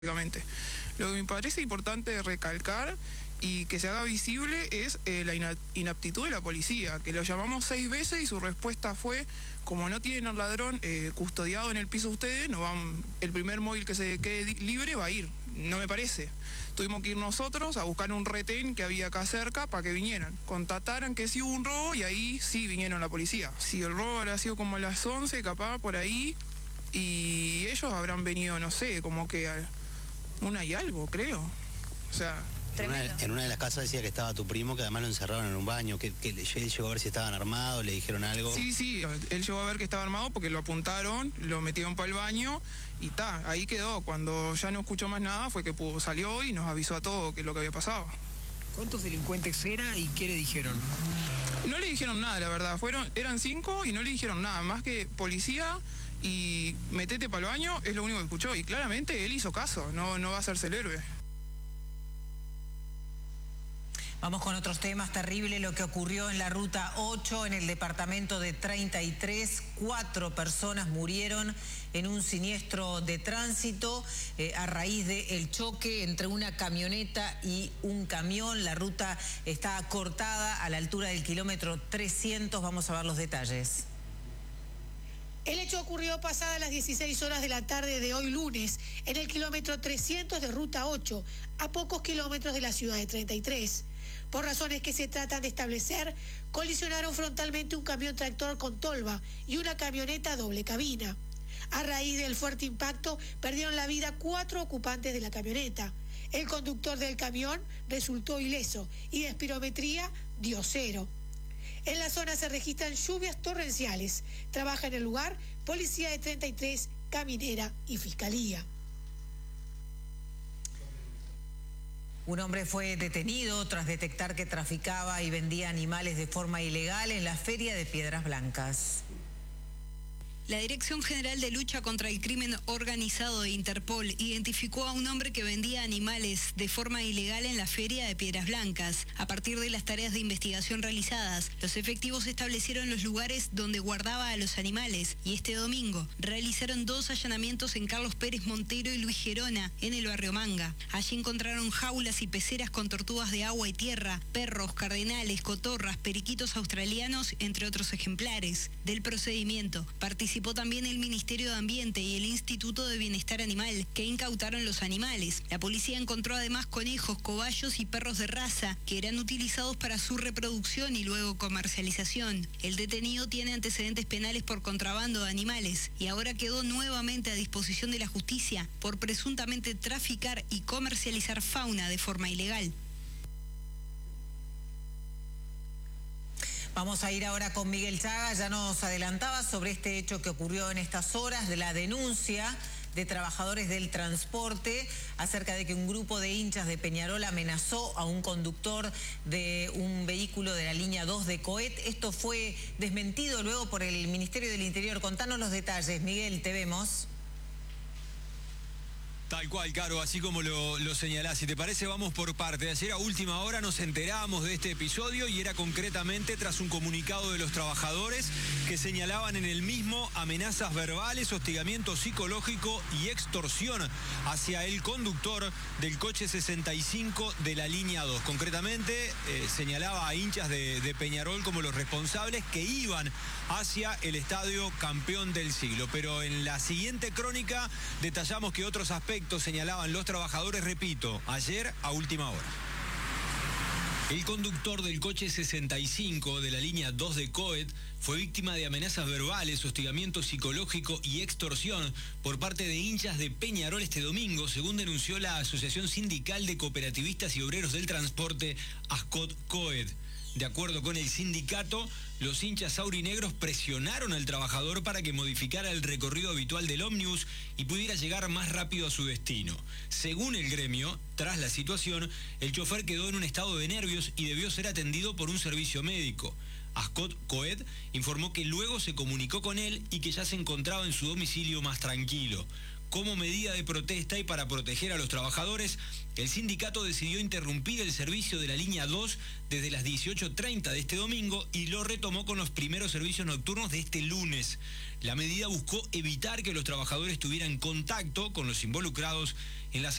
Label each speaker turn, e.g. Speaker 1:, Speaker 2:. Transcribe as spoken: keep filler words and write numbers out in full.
Speaker 1: Lo que me parece importante recalcar y que se haga visible es eh, la inaptitud de la policía, que lo llamamos seis veces y su respuesta fue: como no tienen al ladrón eh, custodiado en el piso ustedes, no van, el primer móvil que se quede libre va a ir. No me parece. Tuvimos que ir nosotros a buscar un retén que había acá cerca para que vinieran. Contataran que sí hubo un robo y ahí sí vinieron la policía. Si el robo habría sido como a las once, capaz por ahí, y ellos habrán venido, no sé, como que a una y algo, creo. O sea...
Speaker 2: En una, en una de las casas decía que estaba tu primo, que además lo encerraron en un baño, que, que él llegó a ver si estaban armados, le dijeron algo.
Speaker 1: Sí, sí, él llegó a ver que estaba armado porque lo apuntaron, lo metieron para el baño y ta, ahí quedó. Cuando ya no escuchó más nada fue que pudo, salió y nos avisó a todos que lo que había pasado.
Speaker 3: ¿Cuántos delincuentes era y qué le dijeron?
Speaker 1: No le dijeron nada, la verdad. Fueron, eran cinco y no le dijeron nada, más que policía y metete para el baño, es lo único que escuchó. Y claramente él hizo caso, no, no va a hacerse el héroe.
Speaker 4: Vamos con otros temas. Terrible lo que ocurrió en la ruta ocho, en el departamento de treinta y tres. Cuatro personas murieron en un siniestro de tránsito eh, a raíz del choque entre una camioneta y un camión. La ruta está cortada a la altura del kilómetro trescientos. Vamos a ver los detalles.
Speaker 5: El hecho ocurrió pasadas las dieciséis horas de la tarde de hoy lunes, en el kilómetro trescientos de ruta ocho, a pocos kilómetros de la ciudad de treinta y tres. Por razones que se tratan de establecer, colisionaron frontalmente un camión tractor con tolva y una camioneta doble cabina. A raíz del fuerte impacto, perdieron la vida cuatro ocupantes de la camioneta. El conductor del camión resultó ileso y de espirometría dio cero. En la zona se registran lluvias torrenciales. Trabaja en el lugar policía de treinta y tres, caminera y fiscalía.
Speaker 4: Un hombre fue detenido tras detectar que traficaba y vendía animales de forma ilegal en la feria de Piedras Blancas.
Speaker 6: La Dirección General de Lucha contra el Crimen Organizado de Interpol identificó a un hombre que vendía animales de forma ilegal en la feria de Piedras Blancas. A partir de las tareas de investigación realizadas, los efectivos establecieron los lugares donde guardaba a los animales y este domingo realizaron dos allanamientos en Carlos Pérez Montero y Luis Gerona, en el barrio Manga. Allí encontraron jaulas y peceras con tortugas de agua y tierra, perros, cardenales, cotorras, periquitos australianos, entre otros ejemplares. Del procedimiento participó también el Ministerio de Ambiente y el Instituto de Bienestar Animal, que incautaron los animales. La policía encontró además conejos, cobayos y perros de raza, que eran utilizados para su reproducción y luego comercialización. El detenido tiene antecedentes penales por contrabando de animales y ahora quedó nuevamente a disposición de la justicia por presuntamente traficar y comercializar fauna de forma ilegal.
Speaker 4: Vamos a ir ahora con Miguel Chaga. Ya nos adelantaba sobre este hecho que ocurrió en estas horas, de la denuncia de trabajadores del transporte acerca de que un grupo de hinchas de Peñarol amenazó a un conductor de un vehículo de la línea dos de Coet. Esto fue desmentido luego por el Ministerio del Interior. Contanos los detalles, Miguel, te vemos.
Speaker 7: Tal cual, Caro, así como lo, lo señalás. Si te parece, vamos por parte. Ayer a última hora nos enteramos de este episodio y era concretamente tras un comunicado de los trabajadores que señalaban en el mismo amenazas verbales, hostigamiento psicológico y extorsión hacia el conductor del coche sesenta y cinco de la línea dos. Concretamente, eh, señalaba a hinchas de, de Peñarol como los responsables que iban hacia el estadio campeón del siglo. Pero en la siguiente crónica detallamos que otros aspectos señalaban los trabajadores, repito, ayer a última hora. El conductor del coche sesenta y cinco de la línea dos de Coet fue víctima de amenazas verbales, hostigamiento psicológico y extorsión por parte de hinchas de Peñarol este domingo, según denunció la Asociación Sindical de Cooperativistas y Obreros del Transporte, ASCOT Coet. De acuerdo con el sindicato, los hinchas aurinegros presionaron al trabajador para que modificara el recorrido habitual del ómnibus y pudiera llegar más rápido a su destino. Según el gremio, tras la situación, el chofer quedó en un estado de nervios y debió ser atendido por un servicio médico. ASCOT Coet informó que luego se comunicó con él y que ya se encontraba en su domicilio más tranquilo. como medida de protesta y para proteger a los trabajadores, el sindicato decidió interrumpir el servicio de la línea dos desde las dieciocho treinta de este domingo y lo retomó con los primeros servicios nocturnos de este lunes. La medida buscó evitar que los trabajadores tuvieran contacto con los involucrados en las